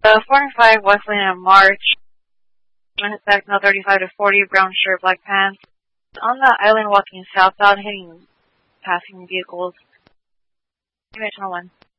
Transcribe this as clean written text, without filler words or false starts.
405 West Lane in March. Back now 35 to 40, brown shirt, black pants. On the island walking southbound, hitting passing vehicles. Channel 1.